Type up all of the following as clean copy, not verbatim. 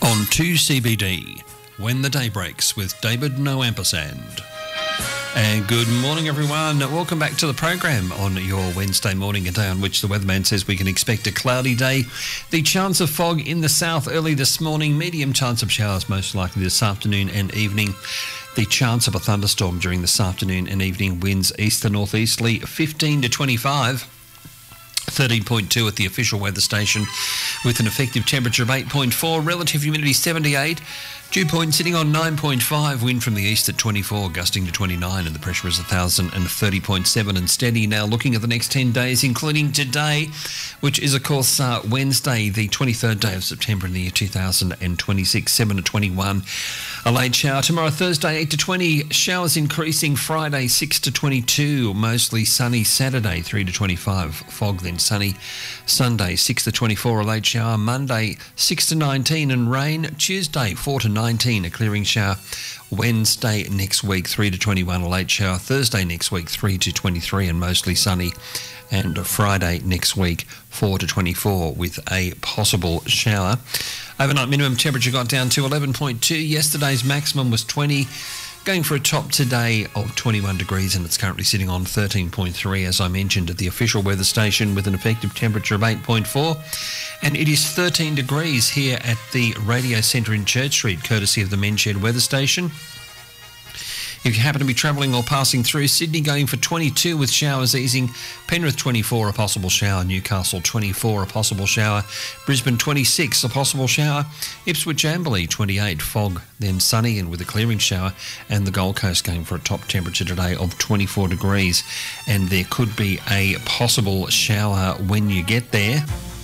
On 2CBD, When the Day Breaks with David No Ampersand. And good morning, everyone. Welcome back to the program on your Wednesday morning, a day on which the weatherman says we can expect a cloudy day. The chance of fog in the south early this morning, medium chance of showers most likely this afternoon and evening. The chance of a thunderstorm during this afternoon and evening, winds east to northeasterly 15 to 25. 13.2 at the official weather station with an effective temperature of 8.4, relative humidity 78, dew point sitting on 9.5, wind from the east at 24, gusting to 29, and the pressure is 1,030.7 and steady. Now looking at the next 10 days, including today, which is of course Wednesday, the 23rd day of September in the year 2026, 7 to 21. A late shower tomorrow, Thursday 8 to 20, showers increasing Friday 6 to 22, mostly sunny Saturday 3 to 25, fog then sunny Sunday 6 to 24, a late shower Monday 6 to 19 and rain Tuesday 4 to 19, a clearing shower Wednesday next week 3 to 21, a late shower Thursday next week 3 to 23 and mostly sunny, and Friday next week 4 to 24 with a possible shower. Overnight minimum temperature got down to 11.2. Yesterday's maximum was 20. Going for a top today of 21 degrees, and it's currently sitting on 13.3, as I mentioned, at the official weather station with an effective temperature of 8.4. And it is 13 degrees here at the Radio Centre in Church Street, courtesy of the Men's Shed weather station. If you happen to be travelling or passing through, Sydney going for 22 with showers easing, Penrith 24, a possible shower, Newcastle 24, a possible shower, Brisbane 26, a possible shower, Ipswich Amberley 28, fog, then sunny and with a clearing shower, and the Gold Coast going for a top temperature today of 24 degrees, and there could be a possible shower when you get there.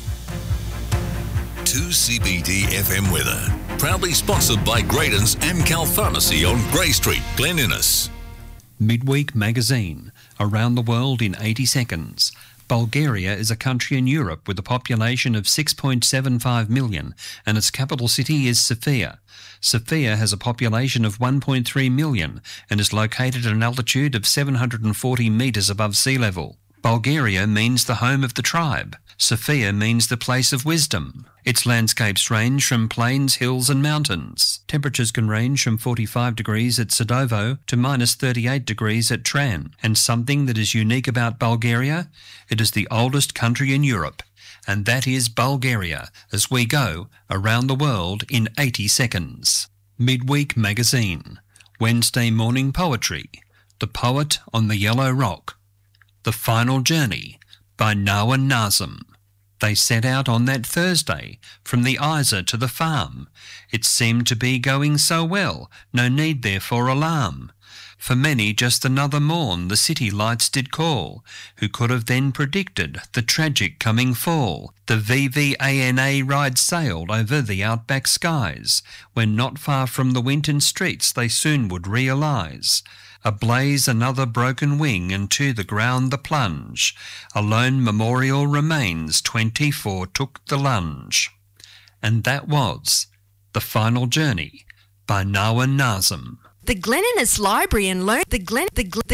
2CBD FM weather. Proudly sponsored by Graydon's Amcal Pharmacy on Grey Street, Glen Innes. Midweek Magazine. Around the world in 80 seconds. Bulgaria is a country in Europe with a population of 6.75 million and its capital city is Sofia. Sofia has a population of 1.3 million and is located at an altitude of 740 metres above sea level. Bulgaria means the home of the tribe. Sofia means the place of wisdom. Its landscapes range from plains, hills and mountains. Temperatures can range from 45 degrees at Sadovo to minus 38 degrees at Tran. And something that is unique about Bulgaria, it is the oldest country in Europe. And that is Bulgaria, as we go around the world in 80 seconds. Midweek Magazine. Wednesday morning poetry. The Poet on the Yellow Rock. The Final Journey by Nawin Nazim. They set out on that Thursday from the Isa to the farm. It seemed to be going so well, no need there for alarm. For many just another morn the city lights did call. Who could have then predicted the tragic coming fall? The VVANA ride sailed over the outback skies, when not far from the Winton streets they soon would realise. Ablaze another broken wing, and to the ground the plunge. A lone memorial remains, 24 took the lunge. And that was The Final Journey by Nawin Nazim. The Glen Innes Library and Learn the Glen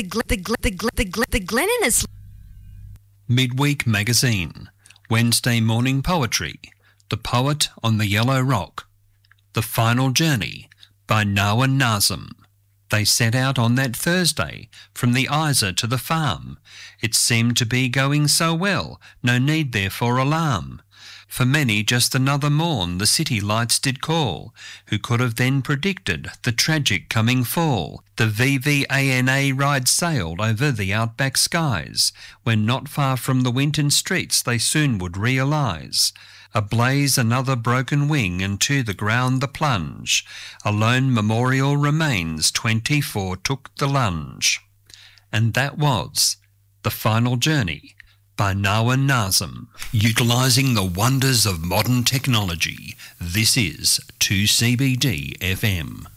Innes Midweek Magazine. Wednesday morning poetry. The Poet on the Yellow Rock. The Final Journey by Nawin Nazim. They set out on that Thursday from the Isa to the farm. It seemed to be going so well, no need there for alarm. For many just another morn the city lights did call. Who could have then predicted the tragic coming fall? The VVANA ride sailed over the outback skies, when not far from the Winton streets they soon would realise. Ablaze another broken wing, and to the ground the plunge. A lone memorial remains, 24 took the lunge. And that was The Final Journey by Nawin Nazim. Utilising the wonders of modern technology, this is 2CBD FM.